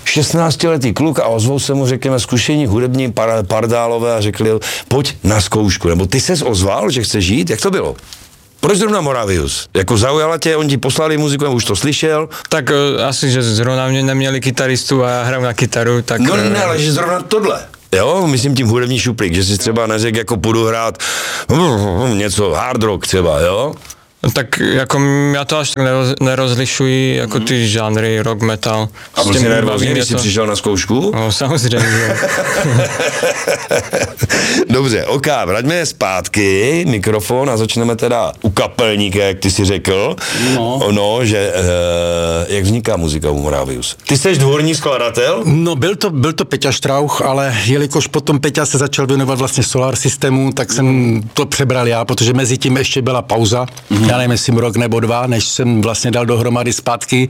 16letý kluk a ozvou se mu, řekněme, zkušení hudební pardálové a řekli, pojď na zkoušku, nebo ty ses ozval, že chceš jít, jak to bylo? Proč zrovna Moravius? Jako zaujala tě, oni ti poslali muziku, už to slyšel? Tak asi, že zrovna mě neměli kytaristu a já hraju na kytaru, tak... No ne, ale že zrovna tohle. Jo, myslím tím hudební šuplík, že si třeba neřekl, jako půjdu hrát něco hard rock třeba, jo? Tak jako já to až tak nerozlišuji jako ty žánry, rock, metal. A byl jsi nervózní, když jsi přišel na zkoušku? No, samozřejmě. Dobře, OK, vraťme zpátky mikrofon a začneme teda u kapelníka, jak ty si řekl. No, že jak vzniká muzika u Moravius? Ty jsi dvorní skladatel? No, byl to Peťa Štrauch, ale jelikož potom Peťa se začal věnovat vlastně Solar Systemu, tak jsem to přebral já, protože mezi tím ještě byla pauza. Já nevím, jestli rok nebo 2, než jsem vlastně dal dohromady zpátky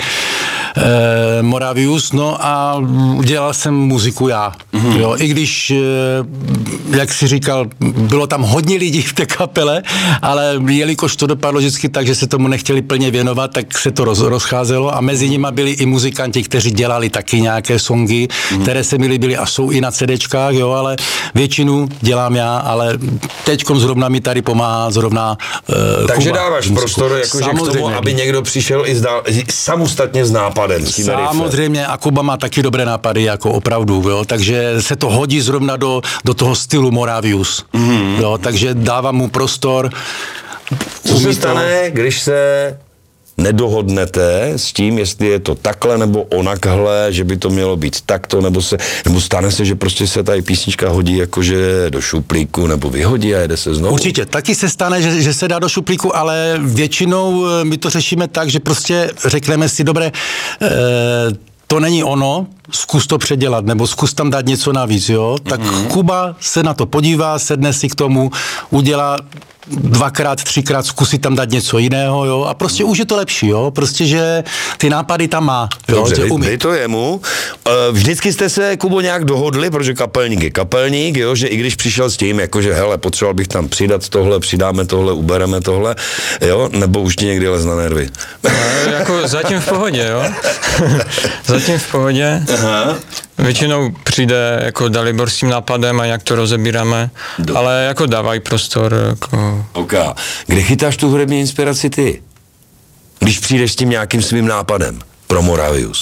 Moravius, no a dělal jsem muziku já. Jo, i když, jak si říkal, bylo tam hodně lidí v té kapele, ale jelikož to dopadlo vždycky tak, že se tomu nechtěli plně věnovat, tak se to rozcházelo a mezi nimi byli i muzikanti, kteří dělali taky nějaké songy, které se mi líbily a jsou i na CDčkách, jo, ale většinu dělám já, ale teďkon zrovna mi tady pomáhá zrovna Takže Kuba. dáváš prostor jakože k tomu, aby někdo přišel i samostatně s nápadem. Samozřejmě a Kuba má taky dobré nápady, jako opravdu, jo, takže se to hodí zrovna do toho stylu Moravius, jo, takže dávám mu prostor. Co se stane, když se nedohodnete s tím, jestli je to takhle nebo onakhle, že by to mělo být takto, nebo stane se, že prostě se tady písnička hodí jakože do šuplíku, nebo vyhodí a jede se znovu? Určitě, taky se stane, že se dá do šuplíku, ale většinou my to řešíme tak, že prostě řekneme si, dobré, to není ono, zkus to předělat, nebo zkus tam dát něco navíc, jo? Tak Kuba se na to podívá, sedne si k tomu, udělá 2x, 3x, zkusí tam dát něco jiného, jo? A prostě už je to lepší, jo? Prostě, že ty nápady tam má, jo? Dobře, dej to jemu. Vždycky jste se, Kubo, nějak dohodli, protože kapelník je kapelník, jo? Že i když přišel s tím, jakože hele, potřeboval bych tam přidat tohle, přidáme tohle, ubereme tohle, jo? Nebo už ti někdy lez na nervy? Jako zatím v pohodě, jo? Zatím v pohodě. Aha. Většinou přijde jako Dalibor s tím nápadem a jak to rozebíráme, ale jako dávají prostor. Jako... OK. Kde chytáš tu hudební inspiraci ty? Když přijdeš s tím nějakým svým nápadem pro Moravius?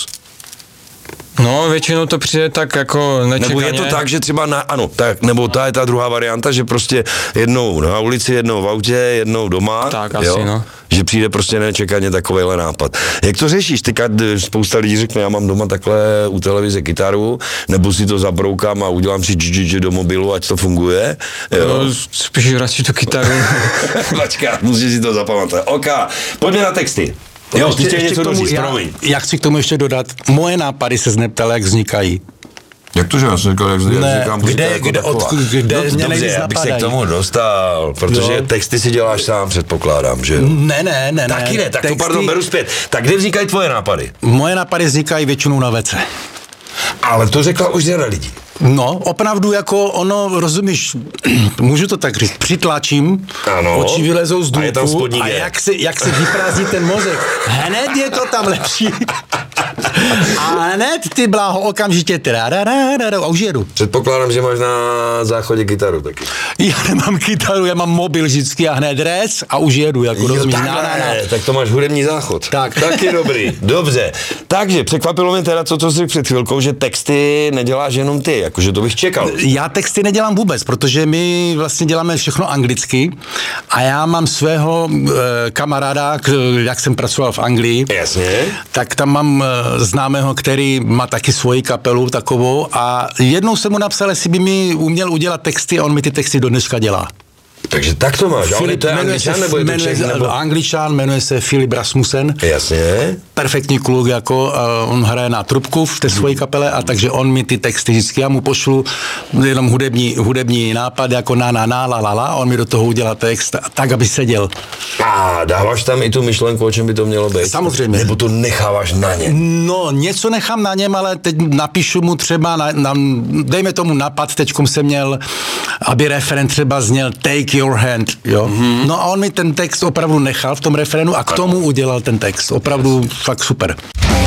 No, většinou to přijde tak jako nečekaně. Nebo je to tak, že třeba nebo ta je ta druhá varianta, že prostě jednou na ulici, jednou v autě, jednou doma. Tak asi, no. Že přijde prostě nečekaně takovejhle nápad. Jak to řešíš? Teďka spousta lidí řekne, já mám doma takhle u televize kytaru, nebo si to zabroukám a udělám si do mobilu, ať to funguje. Jo? No, spíš radši tu kytaru. Počkat, musíš si to zapamatovat. OK, pojďme na texty. Jo, ty chtěl něco doříct, promiň. Já chci k tomu ještě dodat, moje nápady se neptala, jak vznikají. Jak to, že já jsem říkal, jak vznikám muzika jako taková? Kde no, dobře, abych se k tomu dostal, protože texty si děláš sám, předpokládám, že jo? Ne. Taky ne, tak texty... to pardon, beru zpět. Tak kde vznikají tvoje nápady? Moje nápady vznikají většinou na vece. Ale to řekla už řada lidí. No, opravdu jako ono, rozumíš, můžu to tak říct, přitlačím, ano, oči vylezou z důlku a jak se vyprázdní ten mozek, hned je to tam lepší. A hned ty bláho okamžitě a už jedu. Předpokládám, že máš na záchodě kytaru taky. Já nemám kytaru, já mám mobil vždycky a hned rec a už jedu, jako rozumíš. Tak to máš hudební záchod. Tak. Taky dobrý, dobře. Takže překvapilo mě teda co jsi před chvilkou, že texty neděláš jenom ty, jakože to bych čekal. Já texty nedělám vůbec, protože my vlastně děláme všechno anglicky a já mám svého kamaráda, jak jsem pracoval v Anglii. Jasně. Tak tam mám známého, který má taky svoji kapelu takovou a jednou jsem mu napsal, jestli by mi uměl udělat texty a on mi ty texty do dneška dělá. Takže tak to máš, ale to je Angličan nebo je to Čech? Angličan, jmenuje se Filip Rasmussen. Jasně. Perfektní kluk, jako on hraje na trubku v té své kapele a takže on mi ty texty vždycky, já mu pošlu jenom hudební nápad, jako la, on mi do toho udělá text tak, aby seděl. A dáváš tam i tu myšlenku, o čem by to mělo být? Samozřejmě. Nebo to necháváš na něm? No, něco nechám na něm, ale teď napíšu mu třeba, dejme tomu napad, teďkom jsem měl, aby referent třeba zněl Take Your Hand, jo? No a on mi ten text opravdu nechal v tom referenu a k tomu udělal ten text. Opravdu fakt super.